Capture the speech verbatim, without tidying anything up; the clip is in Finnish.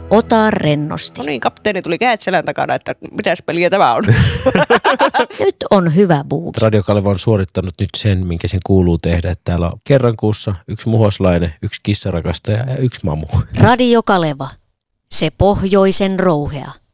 Ota rennosti. No niin, kapteeni tuli kädet selän takana, että mitäs peliä tämä on. Nyt on hyvä buuki. Radio Kaleva on suorittanut nyt sen, minkä sen kuuluu tehdä. Että täällä on kerran kuussa yksi muhoslainen, yksi kissarakastaja ja yksi mamu. Radio Kaleva. Se pohjoisen rouhea.